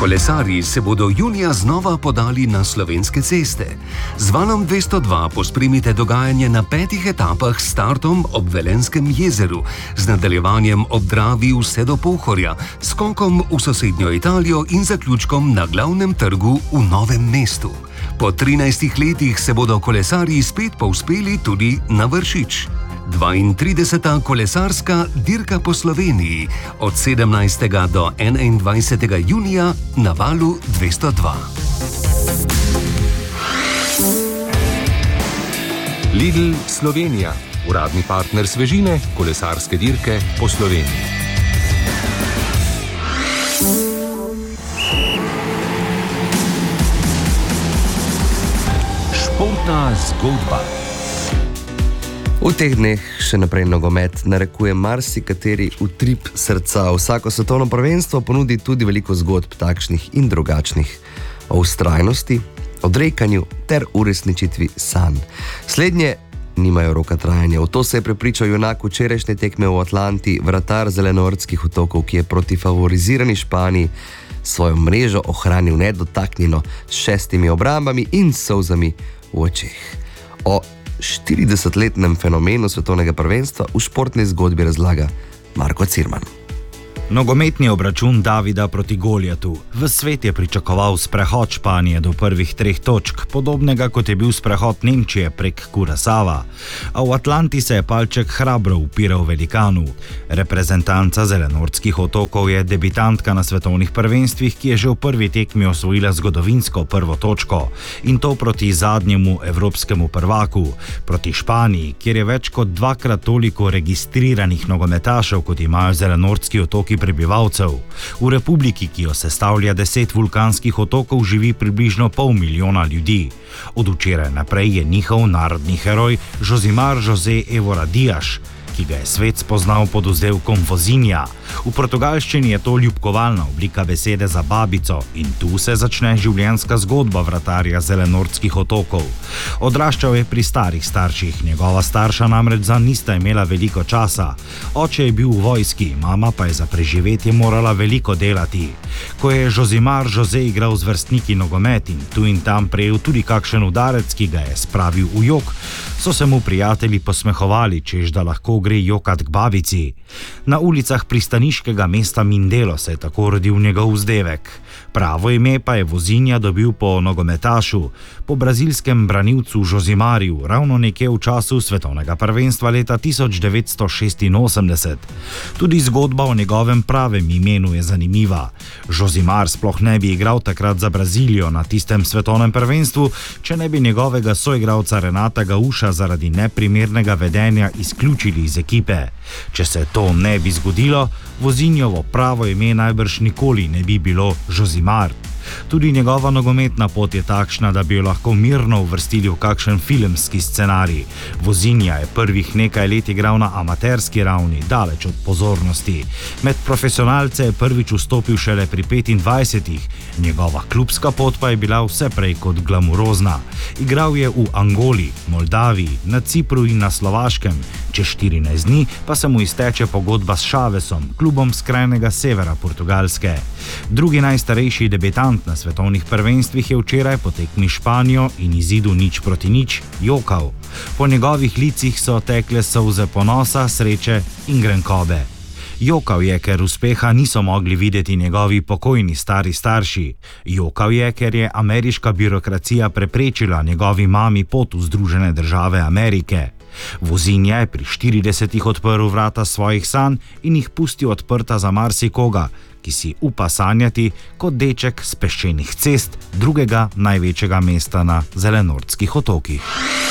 Kolesarji se bodo junija znova podali na slovenske ceste. Z valom 202 pospremite dogajanje na 5 etapah s startom ob Velenskem jezeru, z nadaljevanjem ob Dravi vse do Pohorja, skokom v sosednjo Italijo in zaključkom na glavnem trgu v Novem mestu. Po 13 letih se bodo kolesarji spet povzpeli tudi na Vršič. 32. kolesarska dirka po Sloveniji od 17. do 21. junija na valu 202. Lidl Slovenija, uradni partner svežine, kolesarske dirke po Sloveniji. Športna zgodba. V teh dneh še naprej nogomet narekuje marsikateri utrip srca. Vsako svetovno prvenstvo ponudi tudi veliko zgodb, takšnih in drugačnih, o vztrajnosti, odrekanju ter uresničitvi sanj. Slednje nimajo roka trajanja. V to se je prepričal junak včerajšnje tekme v Atlanti, vratar Zelenortskih otokov, ki je proti favorizirani Španiji svojo mrežo ohranil nedotaknjeno s 6 obrambami in solzami v očeh. O 40-letnem fenomenu svetovnega prvenstva v športni zgodbi razlaga Marko Cirman. Nogometni obračun Davida proti Goljatu. V svet je pričakoval sprehod Španije do prvih 3 točk, podobnega kot je bil sprehod Nemčije prek Kurasava. A v Atlanti se je palček hrabro upiral velikanu. Reprezentanca Zelenortskih otokov je debitantka na svetovnih prvenstvih, ki je že v prvi tekmi osvojila zgodovinsko prvo točko. In to proti zadnjemu evropskemu prvaku, proti Španiji, kjer je več kot 2krat toliko registriranih nogometašev, kot imajo Zelenortski otoki prebivalcev. V republiki, ki jo sestavlja 10 vulkanskih otokov, živi približno 500 000 ljudi. Od včeraj naprej je njihov narodni heroj Josimar José Évora Dias, ki ga je svet spoznal pod vzdevkom Vozinha. V portugalščini je to ljubkovalna oblika besede za babico in tu se začne življenjska zgodba vratarja Zelenortskih otokov. Odraščal je pri starih starših, njegova starša namreč zanj nista imela veliko časa. Oče je bil v vojski, mama pa je za preživetje morala veliko delati. Ko je Josimar José igral z vrstniki nogomet in tu in tam prejel tudi kakšen udarec, ki ga je spravil v jok, so se mu prijatelji posmehovali, češ da lahko gre jokat k babici. Na ulicah pristaniškega mesta Mindelo se je tako rodil njegov vzdevek. Pravo ime pa je Vozinha dobil po nogometašu, po brazilskem branilcu Josimarju, ravno nekje v času svetovnega prvenstva leta 1986. Tudi zgodba o njegovem pravem imenu je zanimiva. Josimar sploh ne bi igral takrat za Brazilijo na tistem svetovnem prvenstvu, če ne bi njegovega soigralca Renata Gaucha zaradi neprimernega vedenja izključili iz ekipe. Če se to ne bi zgodilo, Vozinhovo pravo ime najbrž nikoli ne bi bilo Josimar. Tudi njegova nogometna pot je takšna, da bi jo lahko mirno uvrstili v kakšen filmski scenarij. Vozinha je prvih nekaj let igral na amaterski ravni, daleč od pozornosti. Med profesionalce je prvič vstopil šele pri 25. Njegova klubska pot pa je bila vse prej kot glamurozna. Igral je v Angoli, Moldaviji, na Cipru in na Slovaškem. Čez 14 dni pa se mu izteče pogodba s Chavesom, klubom skrajnega severa Portugalske. Drugi najstarejši debitant na svetovnih prvenstvih je včeraj po tekmi Španijo in izidu 0-0 jokal. Po njegovih licih so tekle solze ponosa, sreče in grenkobe. Jokal je, ker uspeha niso mogli videti njegovi pokojni stari starši. Jokal je, ker je ameriška birokracija preprečila njegovi mami pot v Združene države Amerike. Vozinha je pri 40 odprl vrata svojih sanj in jih pustil odprta za marsikoga, ki si upa sanjati kot deček s peščenih cest drugega največjega mesta na Zelenortskih otokih.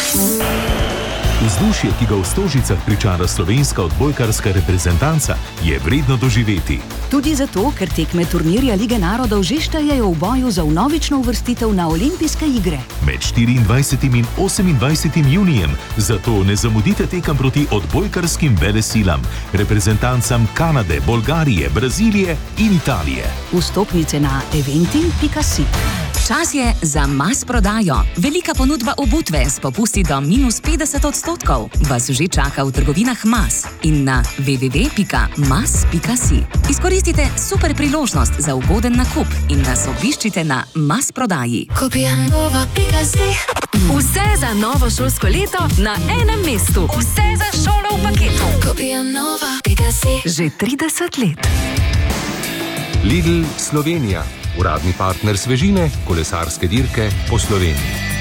Vzdušje, ki ga v Stožicah pričara slovenska odbojkarska reprezentanca, je vredno doživeti. Tudi zato, ker tekme turnirja Lige narodov že štejejo v boju za vnovično uvrstitev na Olimpijske igre. Med 24. in 28. junijem, zato ne zamudite tekem proti odbojkarskim velesilam, reprezentancam Kanade, Bolgarije, Brazilije in Italije. Vstopnice na eventim.si. Čas je za Mas prodajo. Velika ponudba obutve s popusti do -50%. Vas že čaka v trgovinah Mas in na www.mas.si. Izkoristite super priložnost za ugoden nakup in nas obiščite na Mas prodaji. Vse za novo šolsko leto na enem mestu. Vse za šolo v paketu. Že 30 let. Lidl Slovenija, uradni partner Svežine, kolesarske dirke po Sloveniji.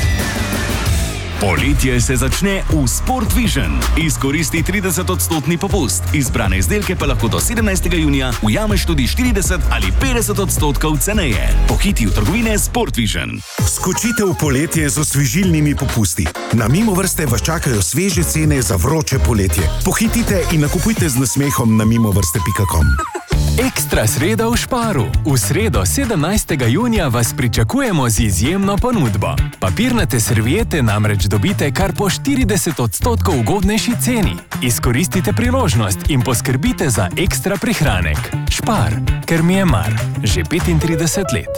Poletje se začne v Sport Vision. Izkoristi 30% popust. Izbrane izdelke pa lahko do 17. junija ujameš tudi 40 ali 50% ceneje. Pohiti v trgovine Sport Vision. Skočite v poletje z osvežilnimi popusti. Na Mimovrste vas čakajo sveže cene za vroče poletje. Pohitite in nakupujte z nasmehom na mimovrste.com. Ekstra sreda v Šparu. V sredo 17. junija vas pričakujemo z izjemno ponudbo. Papirnate serviete namreč dobite kar po 40% ugodnejši ceni. Izkoristite priložnost in poskrbite za ekstra prihranek. Špar, ker mi je mar. Že 35 let.